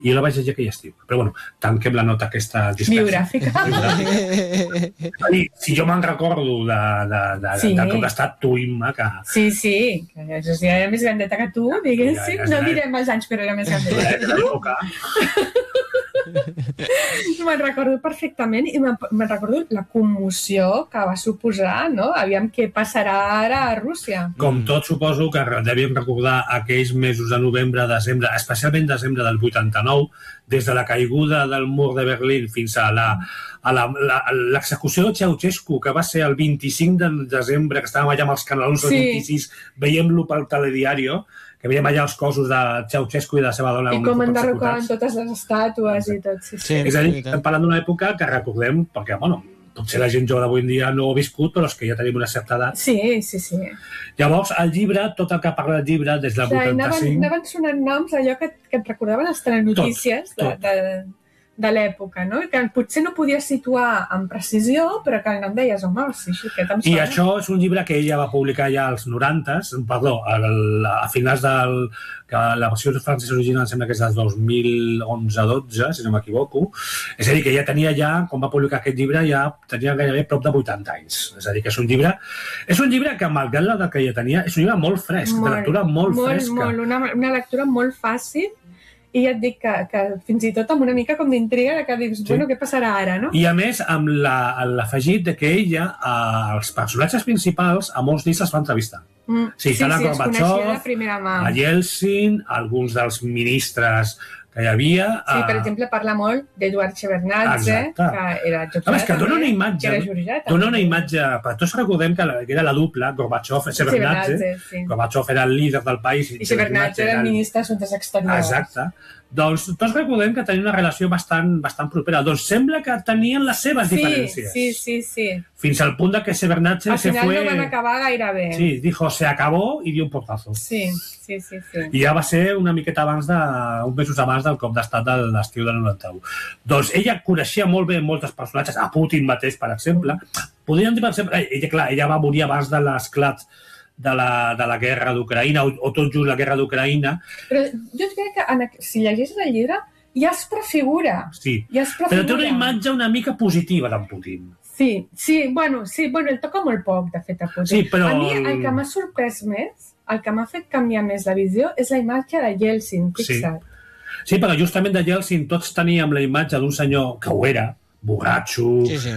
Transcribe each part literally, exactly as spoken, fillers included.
i la vaig llegir aquell estiu. Però bueno, tanquem la nota aquesta dispersa. Biogràfica. Si jo me'n recordo de, de, de, sí. del cop d'estat, tu, Imma, que... Sí, sí, que jo ja era més grandeta que tu, diguéssim. Ja, ja, no direm els anys, però era més grandeta que tu. Me'n recordo perfectament i me'n recordo la commoció que va suposar, no? Aviam què passarà ara a Rússia. Com tot, suposo que devíem recordar aquells mesos de novembre, desembre, especialment desembre del vuitanta-nou, des de la caiguda del mur de Berlín fins a la a l'execució de Ceausescu, que va ser el vint-i-cinc de desembre, que estàvem allà amb els canalons del sí. vint-i-sis, veiem-lo pel telediario, que veiem allà els cossos de Ceausescu i de la seva dona. I com enderrocaven totes les estàtues i tot. Sí, sí. Sí, és a dir, estem parlant d'una època que recordem, perquè, bueno, potser la gent jove d'avui en dia no ho ha viscut, però és que ja tenim una certa edat. Sí, sí, sí. Llavors, el llibre, tot el que parla del llibre, des del vuitanta-cinc... Anaven, anaven sonant noms, allò que, que et recordaven les telenotícies tot, tot. de... de... de l'època, no? Que potser no podia situar amb precisió, però que no em deies, home, sí, sí, que I això és un llibre que ella va publicar ja als norantes, perdó, a finals del... que la versió francesa original sembla que és del dos mil onze dotze, si no m'equivoco. És a dir, que ja tenia ja, quan va publicar aquest llibre, ja tenia gairebé prop de vuitanta anys. És a dir, que és un llibre... És un llibre que, malgrat l'edat que ja tenia, és un llibre molt fresc, molt, de lectura molt, molt fresca. Molt, molt, una, una lectura molt fàcil. I ja et dic que, que fins i tot amb una mica com d'intriga que dius, sí. bueno, què passarà ara, no? I a més, amb l'afegit de que ella, eh, els personatges principals, a molts d'ells els va entrevistar. Mm. Sí, sí, sí, els coneixia de primera mà. A Yeltsin, alguns dels ministres que hi havia... Sí, per exemple, parla molt d'Eduard Shevardnadze, que era jutjat, no, que dona una imatge, que era jutjat. Dona una imatge... Per tots recordem que era la dupla, Gorbachev i Shevardnadze. Sí. Gorbachev era el líder del país. I Shevardnadze era el ministre d'Assumptes Exteriors. Exacte. Doncs tots recordem que tenien una relació bastant, bastant propera. Doncs sembla que tenien les seves sí, diferències. Sí, sí, sí. Fins al punt de que Shevardnadze se fue... Al final no van acabar gaire bé. Sí, dijo, se acabó y dio un portazo. Sí, sí, sí, sí. I ja va ser una miqueta abans de... uns mesos abans del cop d'estat de l'estiu del noranta-u. Doncs ella coneixia molt bé molts personatges, a Putin mateix, per exemple. Podríem dir, per exemple... Ella, clar, ella va morir abans de l'esclat de la, de la guerra d'Ucraïna, o, o tot just la guerra d'Ucraïna. Però jo crec que en, si llegeixes el llibre ja es prefigura. Sí, ja es prefigura. Però té una imatge una mica positiva d'en Putin. Sí, sí, bueno, sí, bueno, el toca molt poc, de fet, a Putin. Sí, però... A mi el que m'ha sorprès més, el que m'ha fet canviar més la visió, és la imatge de Yeltsin, fixa't. Sí. sí, perquè justament de Yeltsin tots teníem la imatge d'un senyor que ho era, borratxo, sí, sí.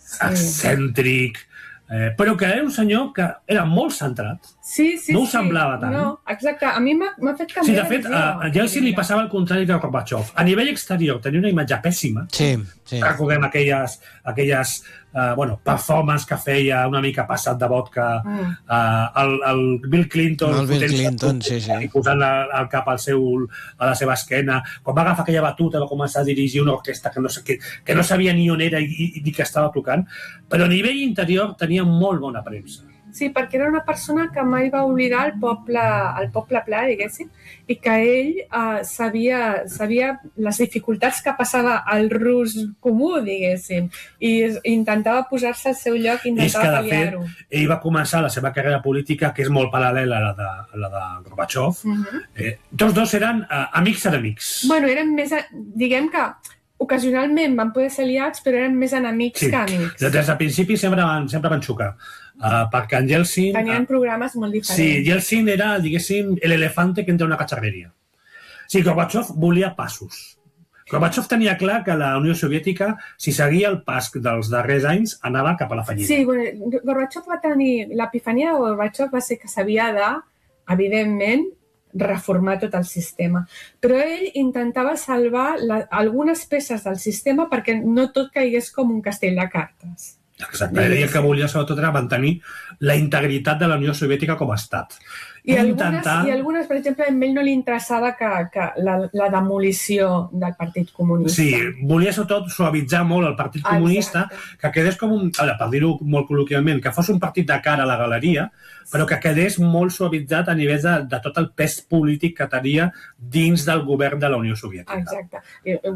excèntric... Eh, però que era un senyor que era molt centrat. Sí, sí, no ho semblava tant. No, exacte. A mi m'ha fet canviar. Sí, de fet, a, a Yeltsin li passava el contrari que a Gorbachev. A nivell exterior tenia una imatge pèssima. Sí, sí. Recordem aquelles, aquelles uh, bueno, performances que feia una mica passat de vodka mm. uh, el, el Bill Clinton, el Bill Clinton sí, sí. i posant el cap al seu, a la seva esquena. Quan va agafar aquella batuta va començar a dirigir una orquestra que no, que, que no sabia ni on era i, i, i que estava tocant, però a nivell interior tenia molt bona premsa. Sí, perquè era una persona que mai va oblidar el poble, el poble pla, diguéssim, i que ell eh, sabia, sabia les dificultats que passava al rus comú, diguéssim, i intentava posar-se al seu lloc i intentava pal·liar-ho. És que, de fet, ell va començar la seva carrera política, que és molt paral·lela a la de, a la de Gorbachev. Uh-huh. eh, tots dos eren eh, amics enemics. Bueno, eren més... Diguem que ocasionalment van poder ser aliats, però eren més enemics sí. que amics. Des del principi sempre van, sempre van xocar. Uh, perquè en Yeltsin... Tenien programes molt diferents. Sí, Yeltsin era, diguéssim, l'elefante que entra a una cacharreria. Sí, Gorbachev volia passos. Gorbachev tenia clar que la Unió Soviètica, si seguia el pas dels darrers anys, anava cap a la fallida. Sí, bueno, Gorbachev va tenir... L'epifania de Gorbachev va ser que s'havia de, evidentment, reformar tot el sistema. Però ell intentava salvar la, algunes peces del sistema perquè no tot caigués com un castell de cartes. Exacte, ell el que volia sobretot era mantenir la integritat de la Unió Soviètica com a estat. I algunes, intentar... i algunes, per exemple, a ell no li interessava que, que la, la demolició del Partit Comunista. Sí, volia sobretot suavitzar molt el Partit Comunista, exacte. Que quedés com un, per dir-ho molt col·loquialment, que fos un partit de cara a la galeria, però que quedés molt suavitzat a nivell de, de tot el pes polític que tenia dins del govern de la Unió Soviètica. Exacte.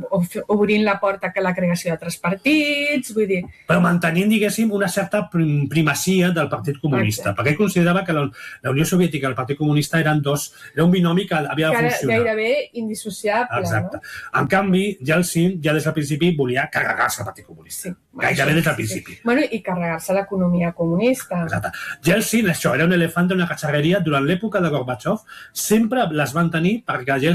Obrint la porta a la creació d'altres partits, vull dir... Però mantenint, diguéssim, una certa primacia del Partit Comunista, exacte. Perquè ell considerava que la, la Unió Soviètica i el Partit Comunista eren dos, era un binomi que havia de funcionar. Gairebé indissociable, exacte. no? En canvi, Yeltsin ja des del principi volia carregar-se el Partit Comunista. Sí. Gairebé des del principi. Sí. Bueno, i carregar-se l'economia comunista. Exacte. Yeltsin, això, era un elefant d'una catxarreria durant l'època de Gorbachev, sempre les van tenir perquè Yeltsin